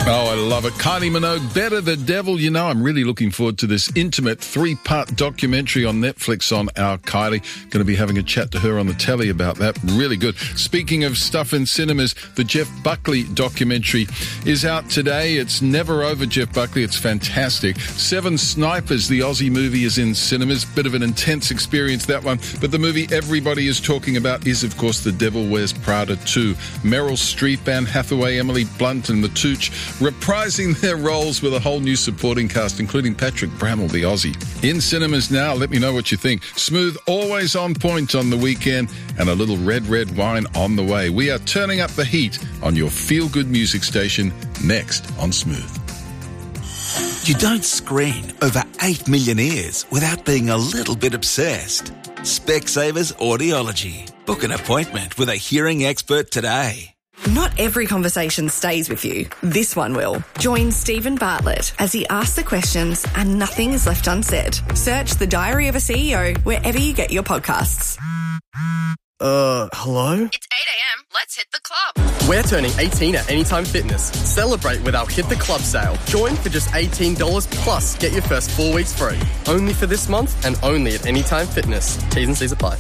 Oh, I love it. Kylie Minogue, Better the Devil. You know, I'm really looking forward to this intimate 3-part documentary on Netflix on our Kylie. Going to be having a chat to her on the telly about that. Really good. Speaking of stuff in cinemas, the Jeff Buckley documentary is out today. It's Never Over, Jeff Buckley. It's fantastic. Seven Snipers, the Aussie movie, is in cinemas. Bit of an intense experience, that one. But the movie everybody is talking about is, of course, The Devil Wears Prada 2. Meryl Streep, Anne Hathaway, Emily Blunt and the Tooch reprising their roles with a whole new supporting cast, including Patrick Bramall, the Aussie. In cinemas now, let me know what you think. Smooth, always on point on the weekend, and a little red wine on the way. We are turning up the heat on your feel-good music station, next on Smooth. You don't screen over 8 million ears without being a little bit obsessed. Specsavers Audiology. Book an appointment with a hearing expert today. Not every conversation stays with you. This one will. Join Stephen Bartlett as he asks the questions and nothing is left unsaid. Search The Diary of a CEO wherever you get your podcasts. Hello? It's 8 a.m. Let's hit the club. We're turning 18 at Anytime Fitness. Celebrate with our Hit the Club sale. Join for just $18 plus get your first 4 weeks free. Only for this month and only at Anytime Fitness. T's and C's apply.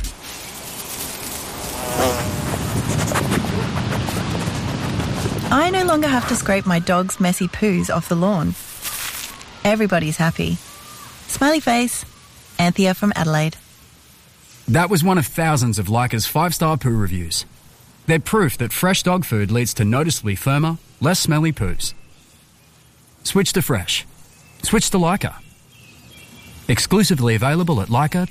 I no longer have to scrape my dog's messy poos off the lawn. Everybody's happy. Smiley face. Anthea from Adelaide. That was one of thousands of Leica's 5-star poo reviews. They're proof that fresh dog food leads to noticeably firmer, less smelly poos. Switch to fresh. Switch to Leica. Exclusively available at leica.com.au.